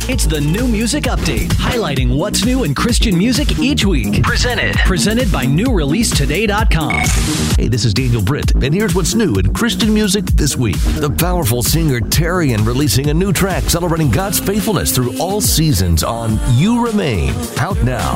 It's the New Music Update, highlighting what's new in Christian music each week. Presented by NewReleaseToday.com. Hey, this is Daniel Britt, and here's what's new in Christian music this week. The powerful singer Tarian releasing a new track celebrating God's faithfulness through all seasons on You Remain. Out now.